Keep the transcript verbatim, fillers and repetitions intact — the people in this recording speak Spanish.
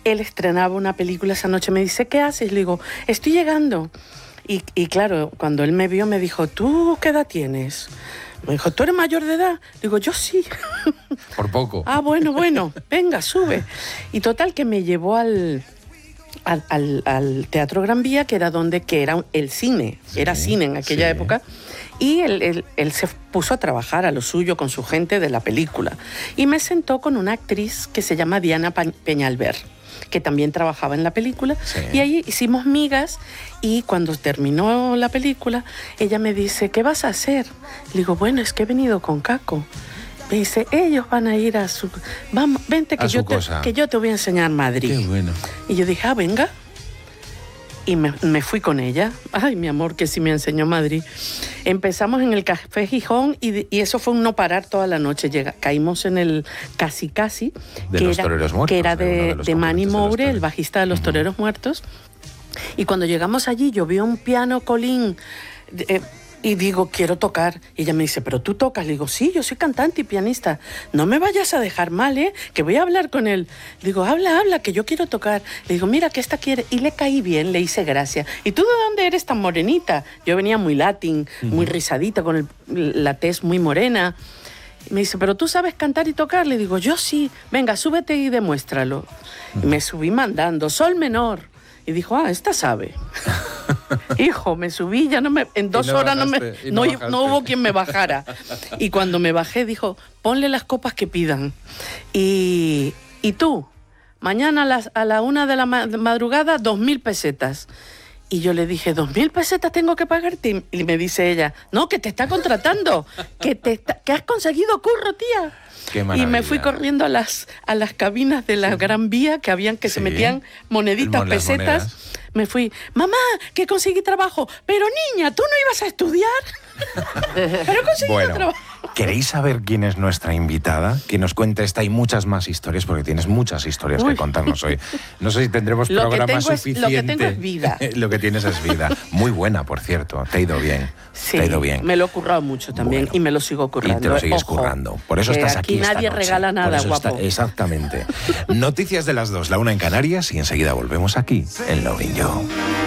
él estrenaba una película esa noche. Me dice, ¿qué haces? Le digo, estoy llegando. Y, y claro, cuando él me vio, me dijo, ¿tú qué edad tienes? Me dijo, ¿tú eres mayor de edad? Digo, yo sí. Por poco. Ah, bueno, bueno, venga, sube. Y total que me llevó al, al, al, al Teatro Gran Vía, que era donde, que era el cine, sí, era cine en aquella sí. época. Y él, él, él se puso a trabajar a lo suyo con su gente de la película. Y me sentó con una actriz que se llama Diana Peñalver, que también trabajaba en la película, sí. y ahí hicimos migas, y cuando terminó la película, ella me dice, ¿qué vas a hacer? Le digo, bueno, es que he venido con Caco. Me dice, ellos van a ir a su... Vamos, vente que, yo te, que yo te voy a enseñar Madrid. Qué bueno. Y yo dije, ah, venga. Y me, me fui con ella. Ay, mi amor, que sí me enseñó Madrid. Empezamos en el Café Gijón y, y eso fue un no parar toda la noche. Llega, caímos en el Casi Casi, de que, los era, Toreros Muertos, que era de, de, de Manny Moure, el bajista de los uh-huh. Toreros Muertos. Y cuando llegamos allí, yo vi un piano Colín... Eh, y digo, quiero tocar. Y ella me dice, ¿pero tú tocas? Le digo, sí, yo soy cantante y pianista. No me vayas a dejar mal, ¿eh? Que voy a hablar con él. Le digo, habla, habla, que yo quiero tocar. Le digo, mira, que esta quiere. Y le caí bien, le hice gracia. ¿Y tú de dónde eres tan morenita? Yo venía muy latín, uh-huh. muy rizadita, con el, la tez muy morena. Y me dice, ¿pero tú sabes cantar y tocar? Le digo, yo sí. Venga, súbete y demuéstralo. Uh-huh. Y me subí mandando, sol menor. Y dijo, ah, esta sabe. Hijo, me subí, ya no me... En dos no horas bajaste, no, me, no, no, no hubo quien me bajara. Y cuando me bajé, dijo, ponle las copas que pidan. Y, y tú, mañana a, las, a la una de la madrugada, dos mil pesetas. Y yo le dije, ¿dos mil pesetas tengo que pagarte? Y me dice ella, no, que te está contratando, que, te está, que has conseguido curro, tía. Y me fui corriendo a las, a las cabinas de la sí. Gran Vía, que habían que sí. se metían moneditas, mon- pesetas. Monedas. Me fui, mamá, que conseguí trabajo. Pero niña, ¿tú no ibas a estudiar? Pero conseguí bueno, trabajo. ¿Queréis saber quién es nuestra invitada? Que nos cuente esta y muchas más historias, porque tienes muchas historias Uy. que contarnos hoy. No sé si tendremos lo programa suficiente. Es, lo que tengo es vida. Lo que tienes es vida. Muy buena, por cierto. Te ha ido bien. Sí, te ha ido bien. Me lo he currado mucho también, bueno, y me lo sigo currando. Y te lo sigues Ojo, currando. Por eso estás aquí esta nadie noche. regala nada, guapo. Está, exactamente. Noticias de las dos, la una en Canarias, y enseguida volvemos aquí, en Lovin' You.